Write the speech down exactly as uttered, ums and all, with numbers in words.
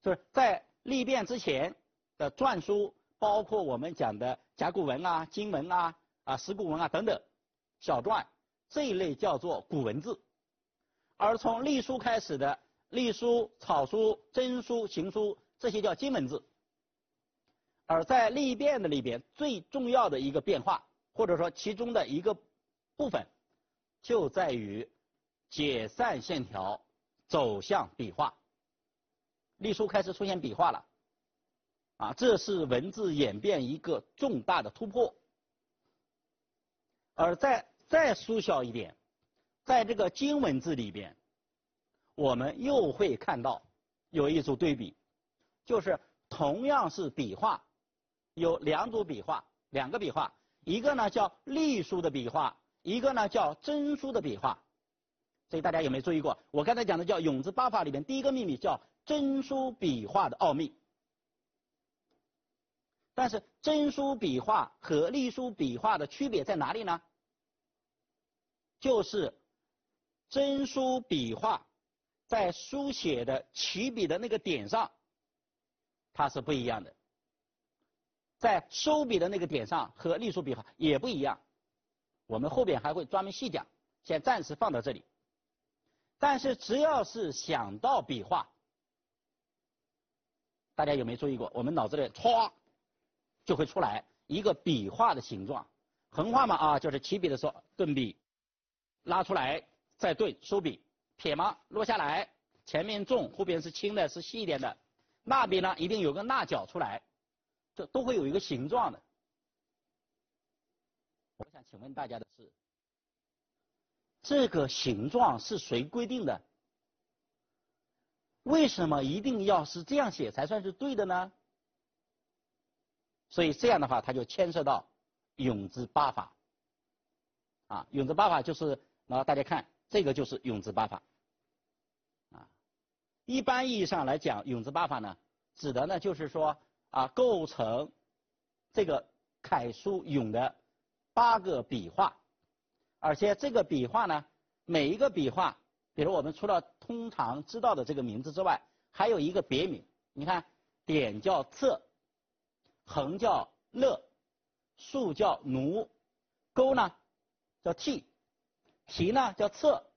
就是在历变之前的篆书，包括我们讲的甲骨文啊、金文啊、啊石鼓文啊等等小篆这一类叫做古文字，而从隶书开始的隶书、草书、真书、行书这些叫金文字。而在历变的里边，最重要的一个变化，或者说其中的一个部分，就在于解散线条，走向笔画。隶书开始出现笔画了，啊，这是文字演变一个重大的突破。而再再缩小一点，在这个金文字里边，我们又会看到有一组对比，就是同样是笔画，有两组笔画，两个笔画，一个呢叫隶书的笔画，一个呢叫真书的笔画。所以大家有没有注意过？我刚才讲的叫永字八法里面第一个秘密叫真书笔画的奥秘。但是真书笔画和隶书笔画的区别在哪里呢？就是真书笔画在书写的起笔的那个点上，它是不一样的。在收笔的那个点上和隶书笔画也不一样，我们后边还会专门细讲，先暂时放到这里。但是只要是想到笔画，大家有没有注意过？我们脑子里歘就会出来一个笔画的形状。横画嘛啊，就是起笔的时候顿笔，拉出来再顿收笔；撇嘛落下来，前面重后边是轻的，是细一点的。捺笔呢一定有个捺角出来，这都会有一个形状的。我想请问大家的是，这个形状是谁规定的？为什么一定要是这样写才算是对的呢？所以这样的话，它就牵涉到永字八法。啊，永字八法就是，然后大家看，这个就是永字八法。啊，一般意义上来讲，永字八法呢，指的呢就是说啊，构成这个楷书永的八个笔画，而且这个笔画呢，每一个笔画，比如我们除了通常知道的这个名字之外，还有一个别名。你看，点叫侧，横叫勒，竖叫奴，勾呢叫替，提呢叫侧，